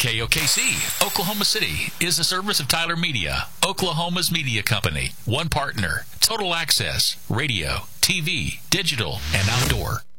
KOKC, Oklahoma City, is a service of Tyler Media, Oklahoma's media company. One partner, total access, radio, TV, digital, and outdoor.